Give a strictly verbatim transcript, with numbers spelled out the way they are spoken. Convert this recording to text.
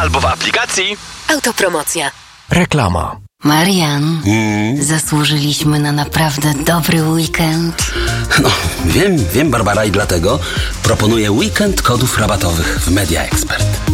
albo w aplikacji Autopromocja. Reklama. Marian, Mm. zasłużyliśmy na naprawdę dobry weekend. No, wiem, wiem, Barbara, i dlatego proponuję weekend kodów rabatowych w Media Expert.